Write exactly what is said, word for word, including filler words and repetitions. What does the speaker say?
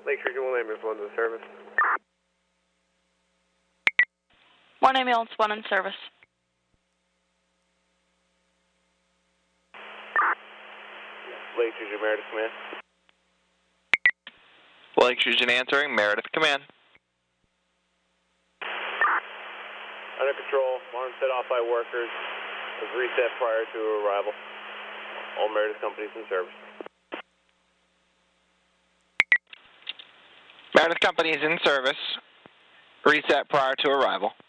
Lakeshore Dual Ambulance one in service. One ambulance, one in service. Lakeshore Meredith Command. Lakeshore answering, Meredith Command. Under control, alarm set off by workers. Was reset prior to arrival. All Meredith companies in service. Meredith Company is in service. Reset prior to arrival.